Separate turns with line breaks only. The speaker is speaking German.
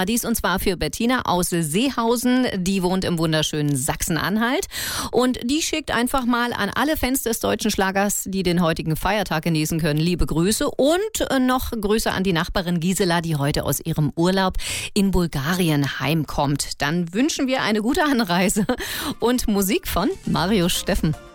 Paradies und zwar für Bettina aus Seehausen. Die wohnt im wunderschönen Sachsen-Anhalt und die schickt einfach mal an alle Fans des deutschen Schlagers, die den heutigen Feiertag genießen können, liebe Grüße und noch Grüße an die Nachbarin Gisela, die heute aus ihrem Urlaub in Bulgarien heimkommt. Dann wünschen wir eine gute Anreise und Musik von Mario Steffen.